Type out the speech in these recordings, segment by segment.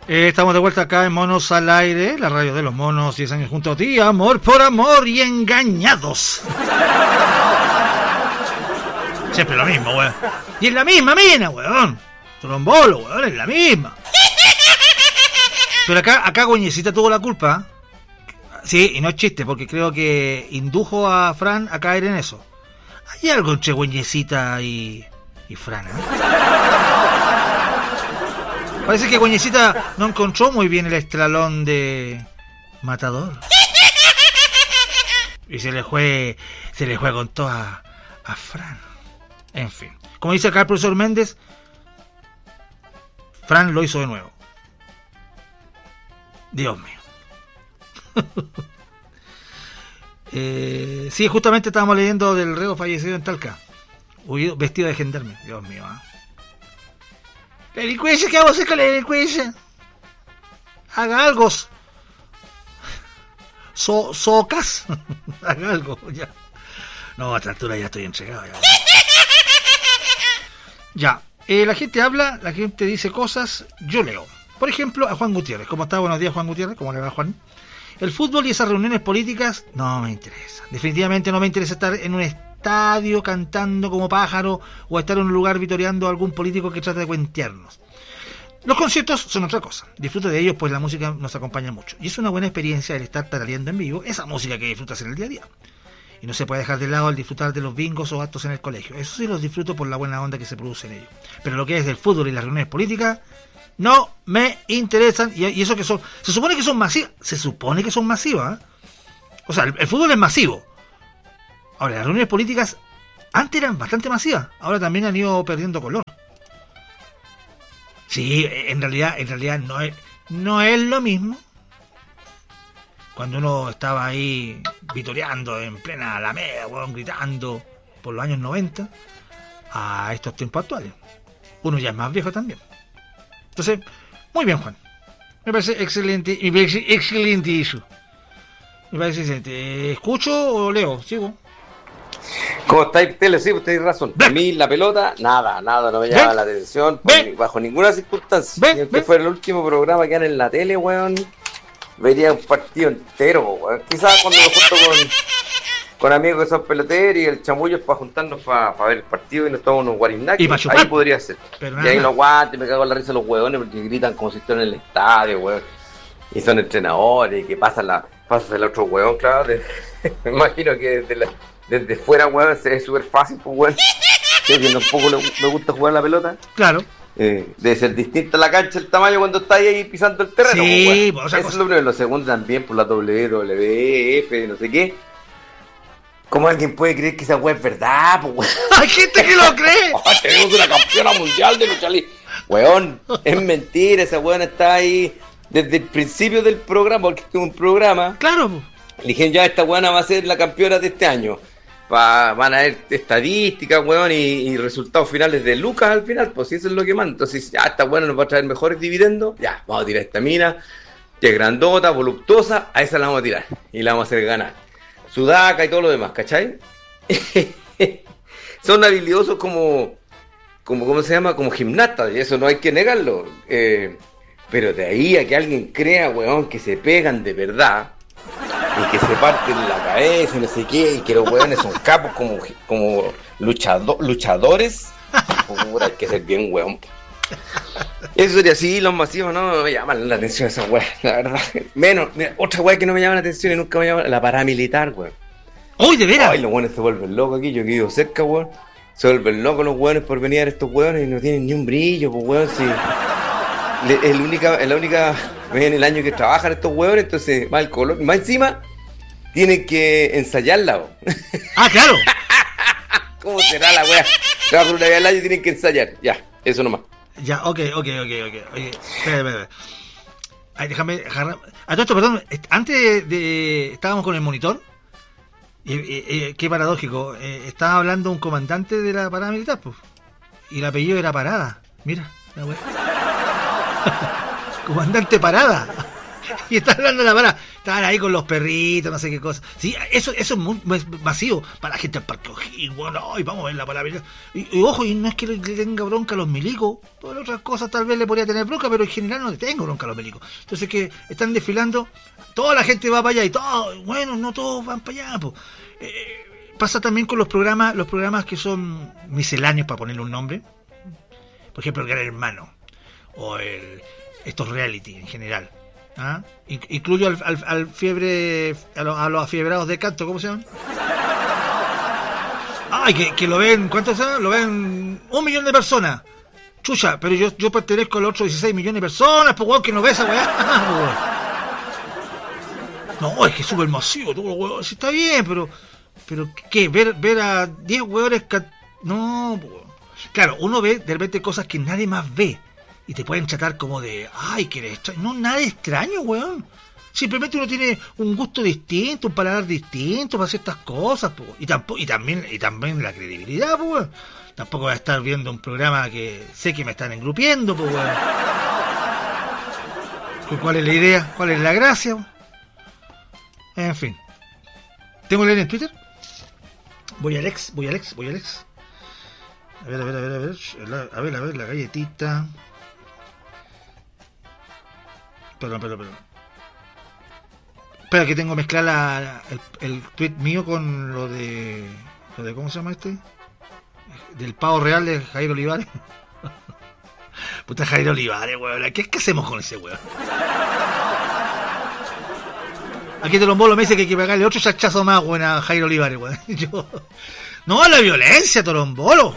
Estamos de vuelta acá en Monos al Aire, la radio de los monos, 10 años junto a ti, amor por amor y engañados. Siempre lo mismo, weón. Y es la misma mina, weón. Trombolo, weón, es la misma. Pero acá Goñecita tuvo la culpa. Sí, y no es chiste, porque creo que indujo a Fran a caer en eso. Hay algo entre Goñecita y Fran, ¿eh? Parece que Goñecita no encontró muy bien el estralón de Matador. Y se le fue con todo a Fran. En fin. Como dice acá el profesor Méndez, Fran lo hizo de nuevo. Dios mío. Sí, justamente estábamos leyendo del reo fallecido en Talca. Huido, vestido de gendarme. Dios mío, ¿eh? La delincuencia, ¿qué vamos a hacer con la delincuencia? Haga algo. Socas. Haga algo, ya. No, a esta altura ya estoy entregado. Ya. La gente habla, la gente dice cosas, yo leo. Por ejemplo, a Juan Gutiérrez. ¿Cómo está? Buenos días, Juan Gutiérrez. ¿Cómo le va, Juan? El fútbol y esas reuniones políticas no me interesan. Definitivamente no me interesa estar en un estadio cantando como pájaro o estar en un lugar vitoreando a algún político que trata de cuentearnos. Los conciertos son otra cosa. Disfruto de ellos, pues la música nos acompaña mucho. Y es una buena experiencia el estar tarareando en vivo esa música que disfrutas en el día a día. Y no se puede dejar de lado el disfrutar de los bingos o actos en el colegio. Eso sí los disfruto por la buena onda que se produce en ellos. Pero lo que es del fútbol y las reuniones políticas no me interesan. Y eso que son... Se supone que son masivas. Se supone que son masivas, ¿eh? O sea, el fútbol es masivo. Ahora, las reuniones políticas antes eran bastante masivas. Ahora también han ido perdiendo color. Sí, en realidad no es lo mismo. Cuando uno estaba ahí vitoreando en plena Alameda, weón, gritando por los años 90, a estos tiempos actuales. Uno ya es más viejo también. Entonces, muy bien, Juan. Me parece excelente eso. Me parece excelente. ¿Escucho o leo? ¿Sigo? ¿Cómo estáis, Tele? Sí, tenéis razón. A mí la pelota, nada, no me llama la atención bajo ninguna circunstancia. Ni aunque fuera el último programa que hagan en la tele, weón, vería un partido entero, weón. Quizás cuando me junto con amigos que son peloteros y el chamullo es para juntarnos para ver el partido y nos tomamos unos guarinaki, ahí podría ser. Y ahí no aguante, me cago en la risa los weones porque gritan como si estuvieran en el estadio, weón. Y son entrenadores y que pasa el otro weón, claro. Me imagino que desde fuera, weón, se ve súper fácil, pues, weón. Que tampoco me gusta jugar la pelota. Claro. Debe ser distinta la cancha, el tamaño cuando estáis ahí pisando el terreno. Sí, pues, eso es lo primero. Lo segundo también, por la WWF, no sé qué. ¿Cómo alguien puede creer que esa weá es verdad, pues, weón? Hay gente que lo cree. Tenemos una campeona mundial de lucha libre. Weón, es mentira, esa weón está ahí desde el principio del programa, porque es un programa. Claro. Le dijeron, ya, esta weona va a ser la campeona de este año. Van a ver estadísticas, weón, y resultados finales de Lucas al final, pues si eso es lo que manda. Entonces, ya, esta weona nos va a traer mejores dividendos. Ya, vamos a tirar esta mina, que es grandota, voluptuosa, a esa la vamos a tirar. Y la vamos a hacer ganar. Sudaca y todo lo demás, ¿cachai? Son habilidosos como ¿cómo se llama? Como gimnastas, y eso no hay que negarlo. Pero de ahí a que alguien crea, weón, que se pegan de verdad y que se parten la cabeza y no sé qué, y que los weones son capos como luchadores, hay que ser bien weón. Eso sería así, los masivos no me llaman la atención esa weá, la verdad. Menos, mira, otra weá que no me llama la atención y nunca me llama, la paramilitar, weón. ¡Uy, de veras! Ay, los weones se vuelven locos aquí, yo que vivo cerca, weón. Se vuelven locos los weones por venir a estos weones y no tienen ni un brillo, pues weón, si... Es la única vez en el año que trabajan estos huevones, entonces más el color, más encima tienen que ensayarla, ¿o? Ah, claro. ¿Cómo será la wea? Trabajan una vez al año y tienen que ensayar, ya, eso nomás. Ya, ok. Oye, espera. Ay, déjame. A todo esto, perdón, antes de estábamos con el monitor. Y qué paradójico. Estaba hablando un comandante de la parada militar, pues. Y el apellido era Parada. Mira, la wea. Comandante Parada. Y está hablando de la parada. Estaban ahí con los perritos, no sé qué cosa. Sí, eso es muy masivo para la gente del Parque O'Higgins. Bueno, y vamos a ver la palabra. Y ojo, y no es que le tenga bronca a los milicos. Todas otras cosas tal vez le podría tener bronca, pero en general no le tengo bronca a los milicos. Entonces que están desfilando, toda la gente va para allá y todo, bueno, no todos van para allá. Pues. Pasa también con los programas que son misceláneos, para ponerle un nombre. Por ejemplo, el Gran Hermano. O estos reality en general. ¿Ah? Incluyo al fiebre, a los afiebrados de canto, ¿cómo se llaman? Ay, que lo ven, ¿cuántos son? Lo ven 1 millón de personas. Chucha, pero yo pertenezco a los otros 16 millones de personas, pues weón, que no ve esa weá. No, es que es súper masivo, todo weón. Sí, está bien, pero ¿qué? Ver a 10 weones no, weón. Claro, uno ve de repente cosas que nadie más ve. Y te pueden tratar como de, ay, que eres extraño. No, nada extraño, weón. Simplemente uno tiene un gusto distinto, un paladar distinto para ciertas cosas, po. Y también la credibilidad, po, weón. Tampoco voy a estar viendo un programa que sé que me están engrupiendo, po, weón. ¿Cuál es la idea? ¿Cuál es la gracia? En fin. ¿Tengo que leer en Twitter? Voy al ex. A ver, la galletita. Perdón. Espera que tengo mezclar el tweet mío con lo de ¿cómo se llama este? Del pavo real de Jairo Olivares. Puta Jairo Olivares, weón. ¿Qué hacemos con ese weón? Aquí Torombolo me dice que hay que pegarle otro chachazo más, weón, a Jairo Olivares, weón. No, a la violencia, Torombolo.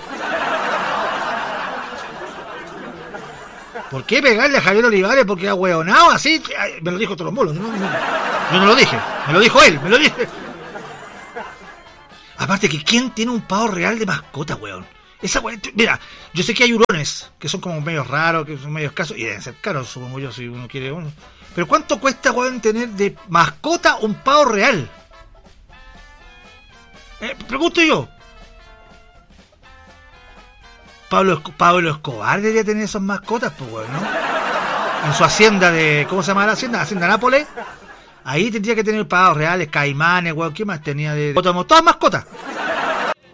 ¿Por qué pegarle a Javier Olivares? Porque ha hueonado así. Me lo dijo Torombolo. Yo no lo dije. Me lo dijo él. Aparte que ¿quién tiene un pavo real de mascota, weón? Esa weón. Mira, yo sé que hay hurones que son como medios raros, que son medios escasos. Y deben ser caros, supongo yo, si uno quiere uno. Pero ¿cuánto cuesta, weón, tener de mascota un pavo real? Pregunto yo. Pablo Escobar debería tener esas mascotas, pues, weón, ¿no? En su hacienda de... ¿Cómo se llama la hacienda? Hacienda Nápoles. Ahí tendría que tener pavos reales, caimanes, weón. ¿Qué más tenía de...? Todas mascotas.